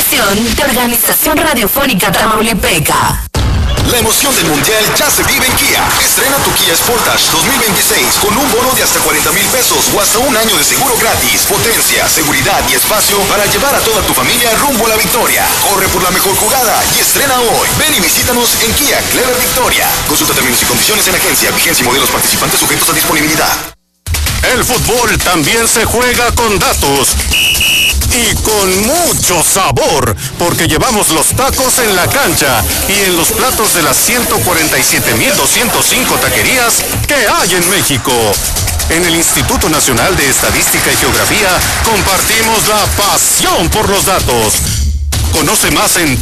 producción de Organización Radiofónica Tamaulipeca. La emoción del Mundial ya se vive en Kia. Estrena tu Kia Sportage 2026 con un bono de hasta 40,000 pesos o hasta un año de seguro gratis, potencia, seguridad y espacio para llevar a toda tu familia rumbo a la victoria. Corre por la mejor jugada y estrena hoy. Ven y visítanos en Kia Clever Victoria. Consulta términos y condiciones en agencia, vigencia y modelos participantes sujetos a disponibilidad. El fútbol también se juega con datos. Y con mucho sabor, porque llevamos los tacos en la cancha y en los platos de las 147,205 taquerías que hay en México. En el Instituto Nacional de Estadística y Geografía compartimos la pasión por los datos. Conoce más en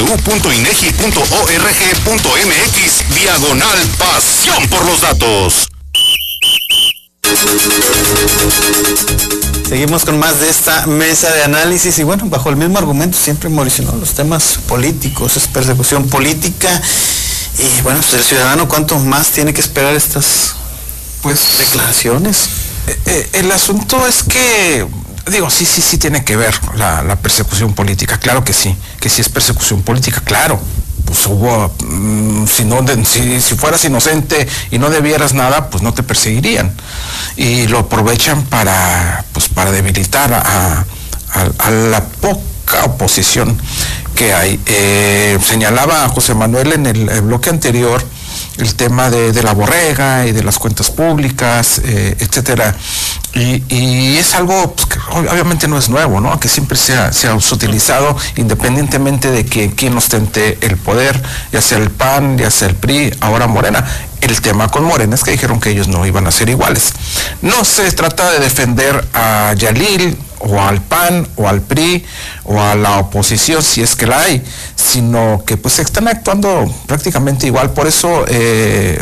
www.inegi.org.mx/pasión por los datos. Seguimos con más de esta mesa de análisis y bueno, bajo el mismo argumento siempre, Mauricio, ¿no? Los temas políticos, es persecución política y bueno, pues el ciudadano cuánto más tiene que esperar estas declaraciones. El asunto es que, digo, sí tiene que ver la persecución política, claro que sí es persecución política, claro. Pues hubo, si fueras inocente y no debieras nada, pues no te perseguirían. Y lo aprovechan para debilitar a la poca oposición que hay. Señalaba José Manuel en el bloque anterior el tema de la borrega y de las cuentas públicas, etcétera. Y es algo pues, que obviamente no es nuevo, ¿no? Que siempre se ha utilizado independientemente de quién ostente el poder, ya sea el PAN, ya sea el PRI, ahora Morena. El tema con Morena es que dijeron que ellos no iban a ser iguales. No se trata de defender a Yalil o al PAN o al PRI o a la oposición si es que la hay, sino que pues están actuando prácticamente igual. Por eso es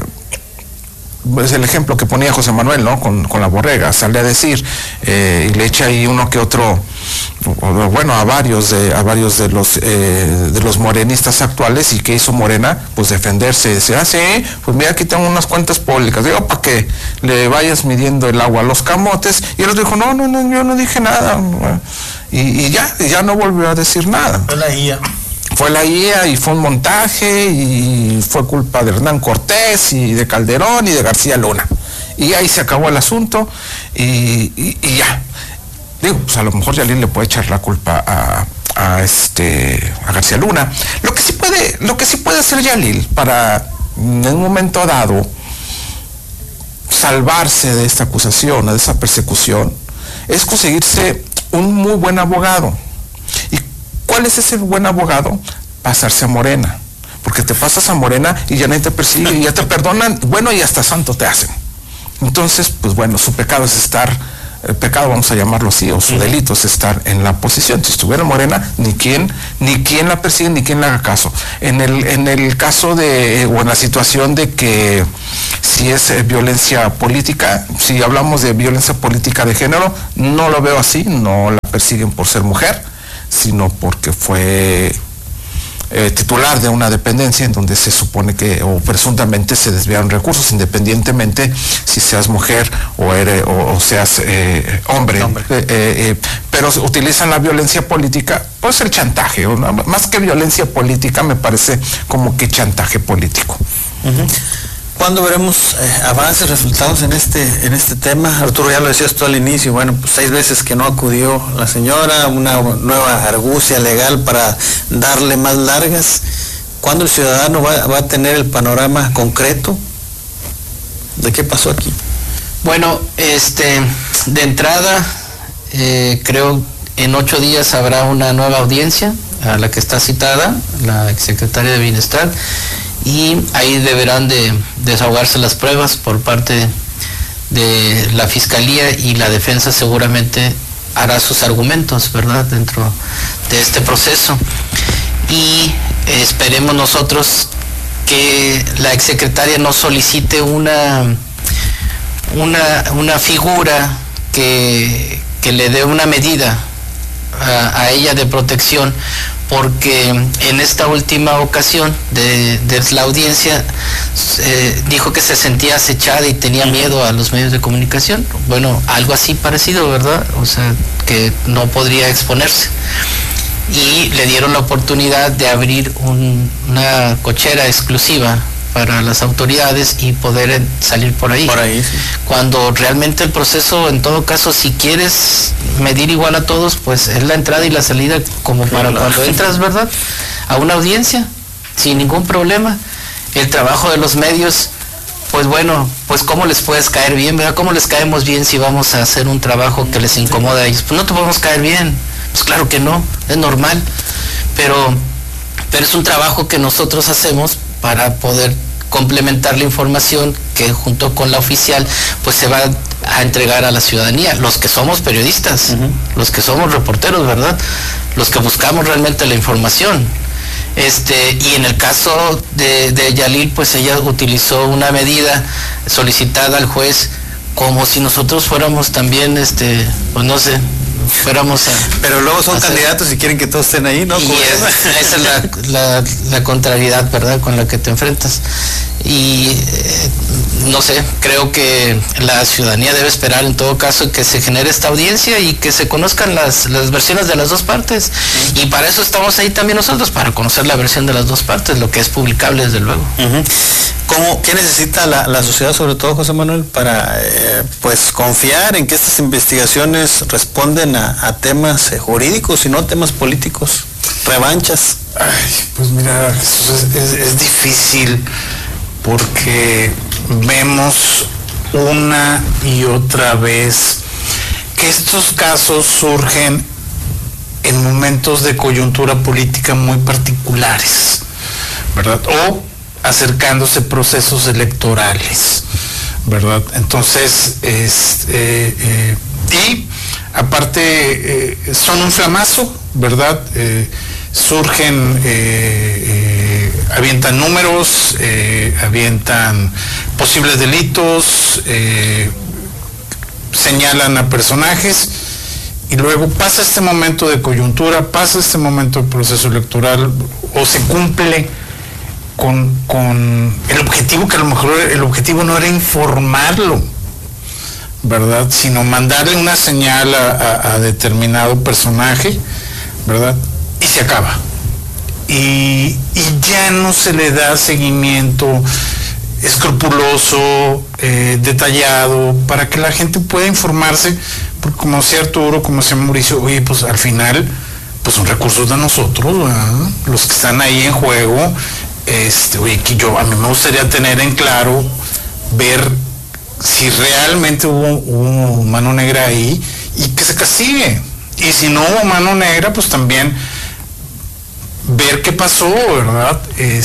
el ejemplo que ponía José Manuel, ¿no? Con la borrega, sale a decir y le echa ahí uno que otro, bueno, a varios de los morenistas actuales. ¿Y qué hizo Morena? Pues defenderse, decir, sí, pues mira, aquí tengo unas cuentas públicas, digo, para que le vayas midiendo el agua a los camotes. Y él dijo, no, yo no dije nada. Y ya no volvió a decir nada. Fue la IA y fue un montaje y fue culpa de Hernán Cortés y de Calderón y de García Luna. Y ahí se acabó el asunto y ya. Digo, pues a lo mejor Yalil le puede echar la culpa a García Luna. Lo que sí puede hacer Yalil para en un momento dado salvarse de esta acusación, de esa persecución, es conseguirse un muy buen abogado. ¿Y cuál es ese buen abogado? Pasarse a Morena, porque te pasas a Morena y ya nadie te persigue y ya te perdonan, bueno, y hasta santo te hacen. Entonces, pues bueno, su pecado es el pecado vamos a llamarlo así, o su delito es estar en la oposición. Si estuviera en Morena, ni quién la persigue, ni quién le haga caso. En el caso o en la situación de que si es violencia política, si hablamos de violencia política de género, no lo veo así, no la persiguen por ser mujer, sino porque fue titular de una dependencia en donde se supone que o presuntamente se desviaron recursos, independientemente si seas mujer o seas hombre. Pero utilizan la violencia política, pues el chantaje, ¿no? Más que violencia política me parece como que chantaje político. ¿Cuándo veremos avances, resultados en este tema? Arturo, ya lo decías tú al inicio, bueno, pues 6 veces que no acudió la señora, una nueva argucia legal para darle más largas. ¿Cuándo el ciudadano va a tener el panorama concreto de qué pasó aquí? Bueno, de entrada, creo en 8 días habrá una nueva audiencia a la que está citada la exsecretaria de Bienestar, y ahí deberán de desahogarse las pruebas por parte de la Fiscalía, y la defensa seguramente hará sus argumentos, ¿verdad?, dentro de este proceso. Y esperemos nosotros que la exsecretaria nos solicite una figura que le dé una medida a ella de protección, porque en esta última ocasión de la audiencia dijo que se sentía acechada y tenía miedo a los medios de comunicación. Bueno, algo así parecido, ¿verdad? O sea, que no podría exponerse. y le dieron la oportunidad de abrir una cochera exclusiva para las autoridades y poder salir por ahí. Sí. Cuando realmente el proceso, en todo caso, si quieres medir igual a todos, pues es la entrada y la salida como para cuando entras, ¿verdad?, a una audiencia, sin ningún problema. El trabajo de los medios, pues bueno, pues cómo les puedes caer bien, ¿verdad? ¿Cómo les caemos bien si vamos a hacer un trabajo que les incomoda a ellos? Pues no te podemos caer bien, pues claro que no, es normal, pero es un trabajo que nosotros hacemos para poder complementar la información que junto con la oficial pues se va a entregar a la ciudadanía, los que somos periodistas, los que somos reporteros, ¿verdad?, los que buscamos realmente la información. Y en el caso de Yalil, pues ella utilizó una medida solicitada al juez como si nosotros fuéramos también, pues no sé, fuéramos a... Pero luego son candidatos y quieren que todos estén ahí, ¿no? Y esa es la contrariedad, ¿verdad?, con la que te enfrentas. Y no sé, creo que la ciudadanía debe esperar en todo caso que se genere esta audiencia y que se conozcan las versiones de las dos partes. Y para eso estamos ahí también nosotros, para conocer la versión de las dos partes, lo que es publicable desde luego. ¿Qué necesita la sociedad, sobre todo, José Manuel, para pues confiar en que estas investigaciones responden a temas jurídicos y no temas políticos? Revanchas. Ay, pues mira, es difícil porque vemos una y otra vez que estos casos surgen en momentos de coyuntura política muy particulares, ¿verdad? O acercándose procesos electorales, ¿verdad? Entonces, y aparte son un flamazo, ¿verdad? Surgen, avientan números, avientan posibles delitos, señalan a personajes, y luego pasa este momento de coyuntura, pasa este momento de proceso electoral, o se cumple con el objetivo, que a lo mejor el objetivo no era informarlo, ¿verdad?, sino mandarle una señal a determinado personaje, ¿verdad?, y se acaba. Y ya no se le da seguimiento escrupuloso, detallado, para que la gente pueda informarse, porque como decía Arturo, como decía Mauricio, oye, pues al final, pues son recursos de nosotros, ¿verdad?, los que están ahí en juego. Oye, que a mí me gustaría tener en claro, ver si realmente hubo mano negra ahí y que se castigue. Y si no hubo mano negra, pues también ver qué pasó, ¿verdad?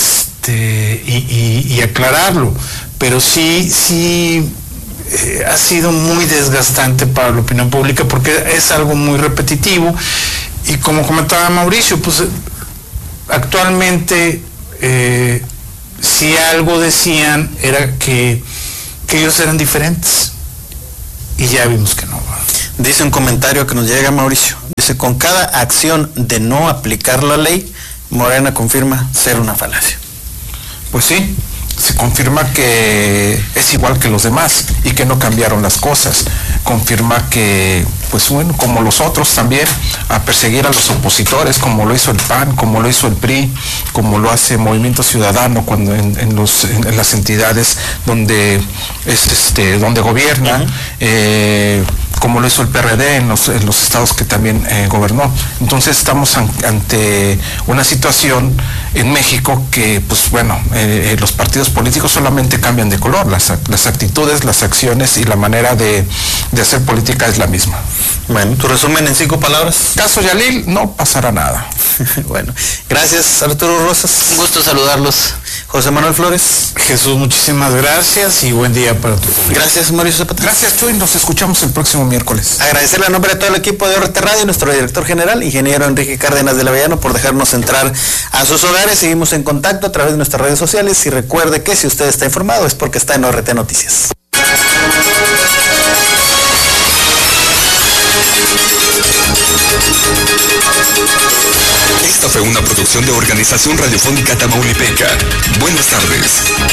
Y aclararlo. Pero sí ha sido muy desgastante para la opinión pública porque es algo muy repetitivo. Y como comentaba Mauricio, pues actualmente si algo decían era que ellos eran diferentes. Y ya vimos que no. Dice un comentario que nos llega, Mauricio. Dice, con cada acción de no aplicar la ley, Morena confirma ser una falacia. Pues sí, se confirma que es igual que los demás y que no cambiaron las cosas. Confirma que, pues bueno, como los otros también, a perseguir a los opositores, como lo hizo el PAN, como lo hizo el PRI, como lo hace Movimiento Ciudadano cuando en las entidades donde donde gobierna, como lo hizo el PRD en los estados que también gobernó. Entonces estamos ante una situación en México que, pues bueno, los partidos políticos solamente cambian de color, las actitudes, las acciones y la manera de hacer política es la misma. Bueno, tu resumen en 5 palabras. Caso Yalil, no pasará nada. Bueno, gracias, Arturo Rosas. Un gusto saludarlos. José Manuel Flores. Jesús, muchísimas gracias y buen día para tu público. Gracias, Mauricio Zapata. Gracias, Chuy, nos escuchamos el próximo miércoles. Agradecerle a nombre de todo el equipo de RT Radio, nuestro director general, ingeniero Enrique Cárdenas de la Avellano, por dejarnos entrar a sus hogares. Seguimos en contacto a través de nuestras redes sociales y recuerde que si usted está informado es porque está en RT Noticias. Esta fue una producción de Organización Radiofónica Tamaulipeca. Buenas tardes.